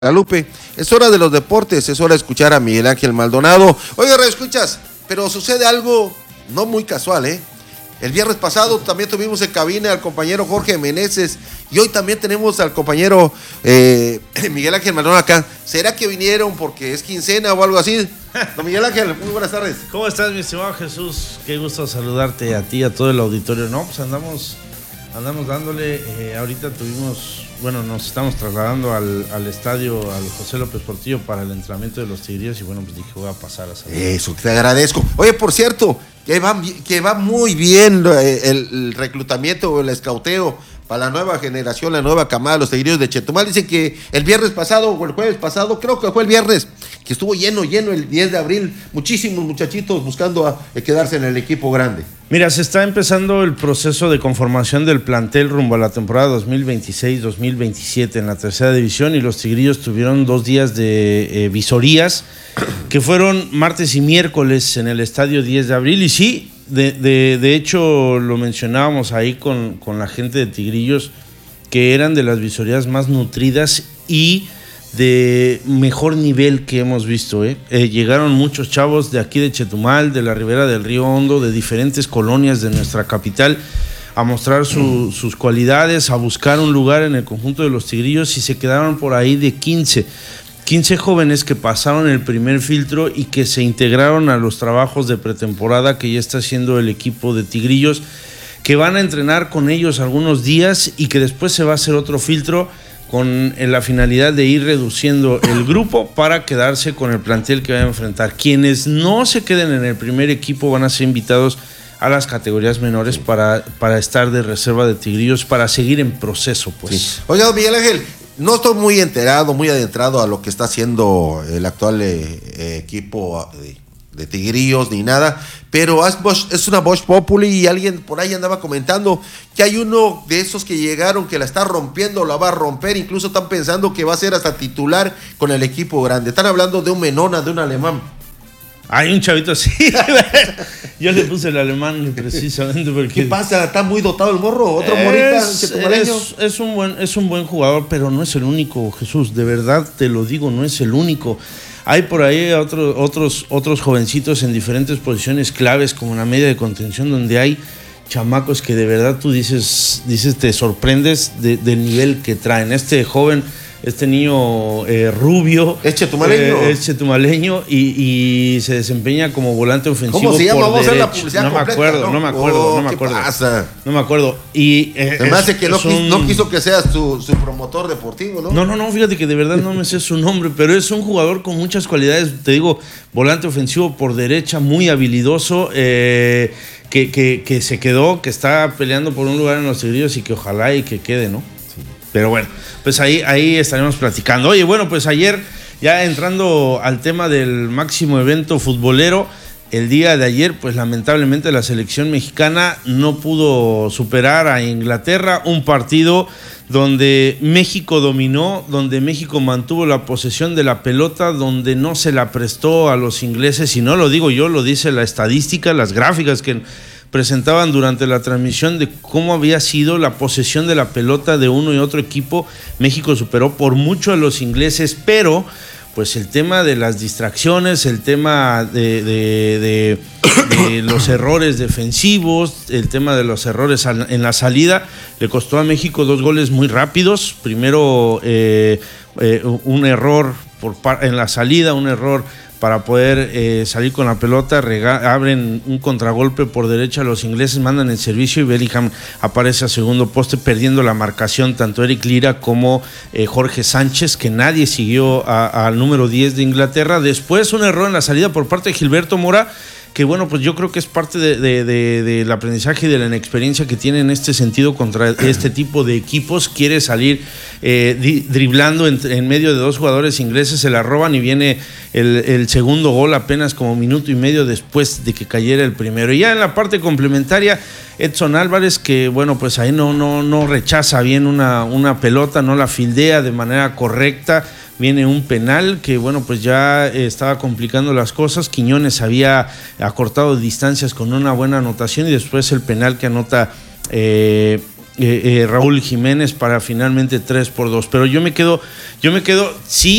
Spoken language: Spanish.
Guadalupe. Es hora de los deportes, es hora de escuchar a Miguel Ángel Maldonado. Oiga, escuchas, pero sucede algo no muy casual, ¿eh? El viernes pasado también tuvimos en cabina al compañero Jorge Meneses y hoy también tenemos al compañero Miguel Ángel Maldonado acá. ¿Será que vinieron porque es quincena o algo así? Don Miguel Ángel, muy buenas tardes. ¿Cómo estás, mi estimado Jesús? Qué gusto saludarte a ti y a todo el auditorio. No, pues andamos dándole, ahorita nos estamos trasladando al estadio, al José López Portillo para el entrenamiento de los Tigrillos y bueno, pues dije, voy a pasar a saludar. Eso, te agradezco. Oye, por cierto, que va muy bien el reclutamiento o el escauteo para la nueva generación, la nueva camada de los Tigrillos de Chetumal. Dicen que el viernes pasado o el jueves pasado, creo que fue el viernes, que estuvo lleno el 10 de abril, muchísimos muchachitos buscando quedarse en el equipo grande. Mira, se está empezando el proceso de conformación del plantel rumbo a la temporada 2026-2027 en la tercera división y los Tigrillos tuvieron 2 días de visorías que fueron martes y miércoles en el estadio 10 de abril y sí, de hecho lo mencionábamos ahí con la gente de Tigrillos que eran de las visorías más nutridas y de mejor nivel que hemos visto. Llegaron muchos chavos de aquí de Chetumal, de la ribera del Río Hondo, de diferentes colonias de nuestra capital a mostrar sus cualidades, a buscar un lugar en el conjunto de los Tigrillos y se quedaron por ahí de 15 jóvenes que pasaron el primer filtro y que se integraron a los trabajos de pretemporada que ya está haciendo el equipo de Tigrillos, que van a entrenar con ellos algunos días y que después se va a hacer otro filtro con la finalidad de ir reduciendo el grupo para quedarse con el plantel que va a enfrentar. Quienes no se queden en el primer equipo van a ser invitados a las categorías menores para estar de reserva de Tigrillos, para seguir en proceso, pues. Sí. Oiga, Miguel Ángel, no estoy muy adentrado a lo que está haciendo el actual equipo de Tigrillos ni nada, pero es una voz populi y alguien por ahí andaba comentando que hay uno de esos que llegaron que la está rompiendo, la va a romper, incluso están pensando que va a ser hasta titular con el equipo grande. Están hablando de un Menona, de un alemán. Hay un chavito así. Yo le puse el alemán precisamente porque... ¿Qué pasa? ¿Está muy dotado el morro? ¿Otro morita chetumaleño? Es un buen jugador, pero no es el único, Jesús. De verdad te lo digo, no es el único. Hay por ahí otros jovencitos en diferentes posiciones claves, como en la media de contención, donde hay chamacos que de verdad tú dices te sorprendes del nivel que traen. Este niño rubio. ¿Es chetumaleño? Es chetumaleño y se desempeña como volante ofensivo. ¿Cómo se llama? Por Vamos a hacer la derecha. publicidad No me acuerdo. ¿Qué pasa? No me acuerdo. Y se me hace que no quiso que seas su promotor deportivo, ¿no? No, fíjate que de verdad no me sé su nombre, pero es un jugador con muchas cualidades. Te digo, volante ofensivo por derecha, muy habilidoso, que se quedó, que está peleando por un lugar en los Tigrillos y que ojalá y que quede, ¿no? Sí. Pero bueno, pues ahí estaremos platicando. Oye, bueno, pues ayer, ya entrando al tema del máximo evento futbolero, el día de ayer, pues lamentablemente la selección mexicana no pudo superar a Inglaterra, un partido donde México dominó, donde México mantuvo la posesión de la pelota, donde no se la prestó a los ingleses, y no lo digo yo, lo dice la estadística, las gráficas que presentaban durante la transmisión de cómo había sido la posesión de la pelota de uno y otro equipo. México superó por mucho a los ingleses, pero pues el tema de las distracciones, el tema de los errores defensivos, el tema de los errores en la salida, le costó a México 2 goles muy rápidos. Primero un error en la salida, un error para poder salir con la pelota, abren un contragolpe por derecha, los ingleses mandan el servicio y Bellingham aparece a segundo poste perdiendo la marcación, tanto Eric Lira como Jorge Sánchez, que nadie siguió al número 10 de Inglaterra. Después un error en la salida por parte de Gilberto Mora, que bueno, pues yo creo que es parte del aprendizaje y de la inexperiencia que tiene en este sentido contra este tipo de equipos. Quiere salir driblando en medio de 2 jugadores ingleses, se la roban y viene el segundo gol apenas como minuto y medio después de que cayera el primero. Y ya en la parte complementaria, Edson Álvarez, que bueno, pues ahí no rechaza bien una pelota, no la fildea de manera correcta. Viene un penal que, bueno, pues ya estaba complicando las cosas. Quiñones había acortado distancias con una buena anotación y después el penal que anota Raúl Jiménez para finalmente 3-2. Pero yo me quedo, sí.